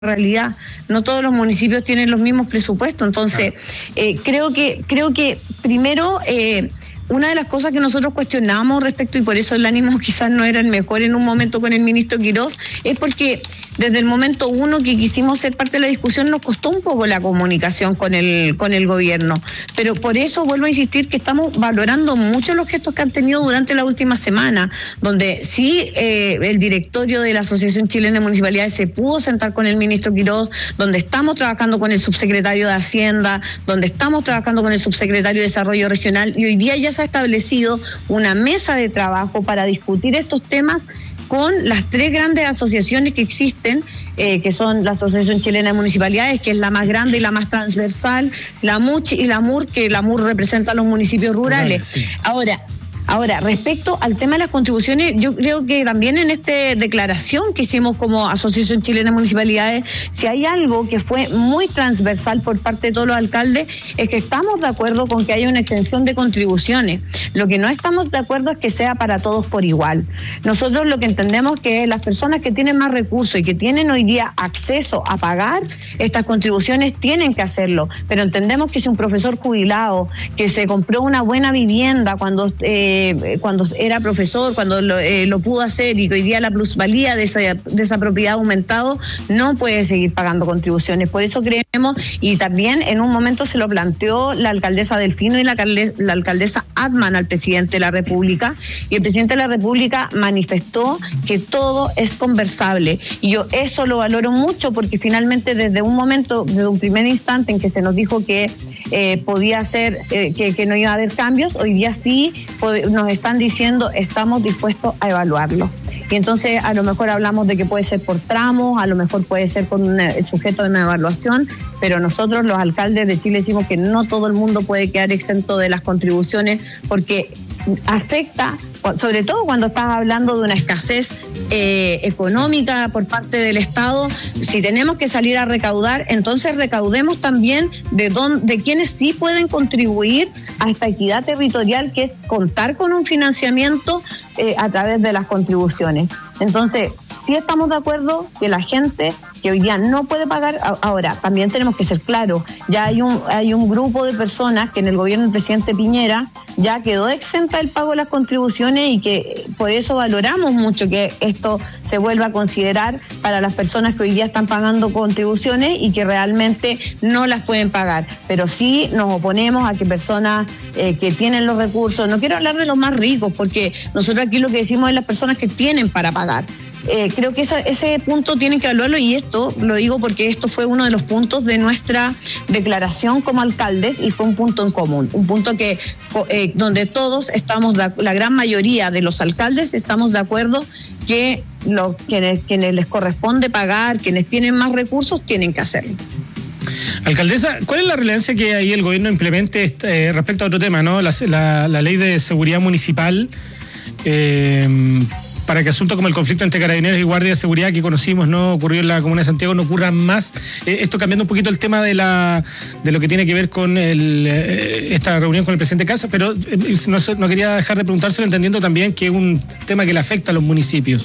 realidad. No todos los municipios tienen los mismos presupuestos, entonces creo que primero una de las cosas que nosotros cuestionamos respecto, y por eso el ánimo quizás no era el mejor en un momento con el ministro Quirós, es porque desde el momento uno que quisimos ser parte de la discusión nos costó un poco la comunicación con el gobierno, pero por eso vuelvo a insistir que estamos valorando mucho los gestos que han tenido durante la última semana, donde sí el directorio de la Asociación Chilena de Municipalidades se pudo sentar con el ministro Quirós, donde estamos trabajando con el subsecretario de Hacienda, donde estamos trabajando con el subsecretario de Desarrollo Regional, y hoy día ya se ha establecido una mesa de trabajo para discutir estos temas con las tres grandes asociaciones que existen, que son la Asociación Chilena de Municipalidades, que es la más grande y la más transversal, la MUCH y la MUR, que la MUR representa a los municipios rurales. Sí. Ahora, respecto al tema de las contribuciones, yo creo que también en esta declaración que hicimos como Asociación Chilena de Municipalidades, si hay algo que fue muy transversal por parte de todos los alcaldes, es que estamos de acuerdo con que haya una exención de contribuciones. Lo que no estamos de acuerdo es que sea para todos por igual. Nosotros lo que entendemos que las personas que tienen más recursos y que tienen hoy día acceso a pagar estas contribuciones tienen que hacerlo, pero entendemos que si un profesor jubilado que se compró una buena vivienda cuando era profesor, cuando lo pudo hacer y que hoy día la plusvalía de esa propiedad ha aumentado, no puede seguir pagando contribuciones. Por eso creemos, y también en un momento se lo planteó la alcaldesa Delfino y la alcaldesa Atman al presidente de la República, y el presidente de la República manifestó que todo es conversable, y yo eso lo valoro mucho porque finalmente desde un primer instante en que se nos dijo que podía ser, que no iba a haber cambios, hoy día sí nos están diciendo estamos dispuestos a evaluarlo. Y entonces a lo mejor hablamos de que puede ser por tramos, a lo mejor puede ser con el sujeto de una evaluación, pero nosotros los alcaldes de Chile decimos que no todo el mundo puede quedar exento de las contribuciones porque afecta, sobre todo cuando estás hablando de una escasez económica por parte del Estado. Si tenemos que salir a recaudar, entonces recaudemos también de quienes sí pueden contribuir a esta equidad territorial, que es contar con un financiamiento a través de las contribuciones. Entonces, sí estamos de acuerdo que la gente que hoy día no puede pagar, ahora también tenemos que ser claros, ya hay un grupo de personas que en el gobierno del presidente Piñera ya quedó exenta del pago de las contribuciones, y que por eso valoramos mucho que esto se vuelva a considerar para las personas que hoy día están pagando contribuciones y que realmente no las pueden pagar. Pero sí nos oponemos a que personas que tienen los recursos, no quiero hablar de los más ricos, porque nosotros aquí lo que decimos es las personas que tienen para pagar. Creo que ese punto tienen que evaluarlo, y esto lo digo porque esto fue uno de los puntos de nuestra declaración como alcaldes y fue un punto en común, un punto que donde todos estamos, la gran mayoría de los alcaldes estamos de acuerdo que quienes les corresponde pagar, quienes tienen más recursos, tienen que hacerlo. Alcaldesa, ¿cuál es la relevancia que ahí el gobierno implemente respecto a otro tema, ¿no? La ley de seguridad municipal, para que asuntos como el conflicto entre carabineros y guardia de seguridad que conocimos, no ocurrió en la Comuna de Santiago, no ocurran más? Esto cambiando un poquito el tema de lo que tiene que ver con esta reunión con el presidente Kast, pero no quería dejar de preguntárselo, entendiendo también que es un tema que le afecta a los municipios.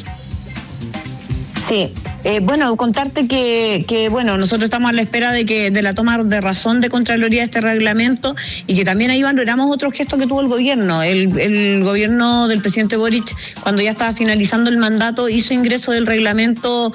Sí, contarte que nosotros estamos a la espera de la toma de razón de Contraloría de este reglamento, y que también ahí valoramos otro gesto que tuvo el gobierno. El gobierno del presidente Boric, cuando ya estaba finalizando el mandato, hizo ingreso del reglamento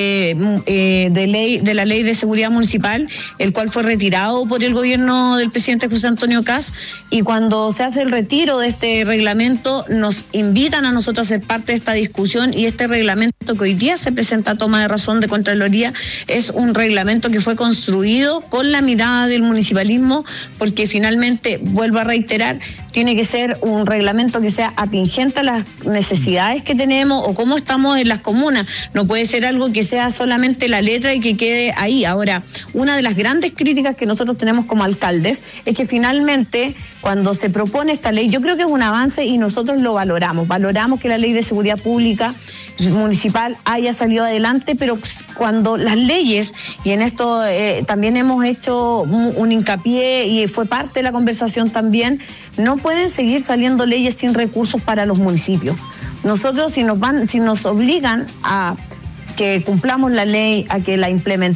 de la ley de seguridad municipal, el cual fue retirado por el gobierno del presidente José Antonio Kast, y cuando se hace el retiro de este reglamento nos invitan a nosotros a ser parte de esta discusión, y este reglamento que hoy día se presenta a toma de razón de Contraloría es un reglamento que fue construido con la mirada del municipalismo, porque finalmente, vuelvo a reiterar, tiene que ser un reglamento que sea atingente a las necesidades que tenemos o cómo estamos en las comunas. No puede ser algo que sea solamente la letra y que quede ahí. Ahora, una de las grandes críticas que nosotros tenemos como alcaldes es que finalmente, cuando se propone esta ley, yo creo que es un avance y nosotros lo valoramos. Valoramos que la ley de seguridad pública municipal haya salido adelante, pero cuando las leyes, y en esto también hemos hecho un hincapié y fue parte de la conversación también, no pueden seguir saliendo leyes sin recursos para los municipios. Nosotros, si nos obligan a que cumplamos la ley, a que la implementemos